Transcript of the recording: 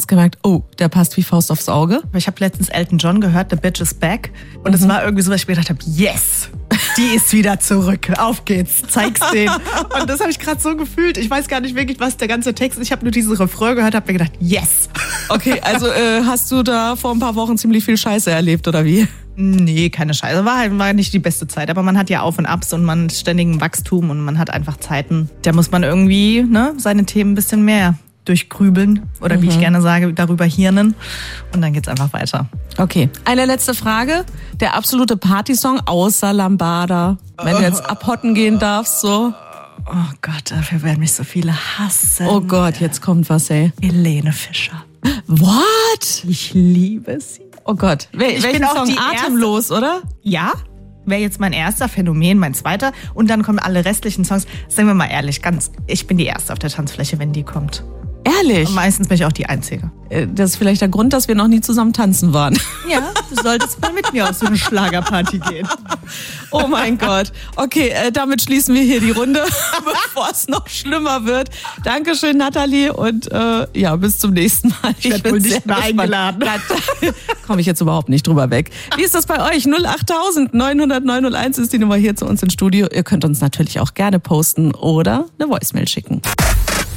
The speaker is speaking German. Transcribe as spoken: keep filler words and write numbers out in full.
hast gemerkt, oh, der passt wie Faust aufs Auge? Ich habe letztens Elton John gehört, The Bitch is Back. Und es mhm. war irgendwie so, dass ich mir gedacht habe, yes, die ist wieder zurück. Auf geht's, zeig's denen. Und das habe ich gerade so gefühlt. Ich weiß gar nicht wirklich, was der ganze Text ist. Ich habe nur diesen Refrain gehört, habe mir gedacht, yes. Okay, also äh, hast du da vor ein paar Wochen ziemlich viel Scheiße erlebt, oder wie? Nee, keine Scheiße. War halt war nicht die beste Zeit. Aber man hat ja Auf und Abs und man ist ständig im Wachstum und man hat einfach Zeiten. Da muss man irgendwie ne, seine Themen ein bisschen mehr durchgrübeln oder mhm. wie ich gerne sage, darüber hirnen. Und dann geht's einfach weiter. Okay, eine letzte Frage. Der absolute Partysong außer Lambada. Wenn du jetzt abhotten gehen darfst, so. Oh Gott, dafür werden mich so viele hassen. Oh Gott, jetzt kommt was, ey. Helene Fischer. What? Ich liebe sie. Oh Gott, Wel- ich welchen bin auch Song? Die Atemlos, erste, oder? Ja, wäre jetzt mein erster, Phänomen, mein zweiter. Und dann kommen alle restlichen Songs. Sagen wir mal ehrlich, ganz, ich bin die Erste auf der Tanzfläche, wenn die kommt. Ehrlich? Und meistens bin ich auch die Einzige. Das ist vielleicht der Grund, dass wir noch nie zusammen tanzen waren. Ja, du solltest mal mit mir auf so eine Schlagerparty gehen. Oh mein Gott. Okay, äh, damit schließen wir hier die Runde, bevor es noch schlimmer wird. Dankeschön, Nathalie, und äh, ja, bis zum nächsten Mal. Ich, ich werde wohl nicht mehr eingeladen. Da komme ich jetzt überhaupt nicht drüber weg. Wie ist das bei euch? null acht neun null null neun null eins ist die Nummer hier zu uns ins Studio. Ihr könnt uns natürlich auch gerne posten oder eine Voicemail schicken.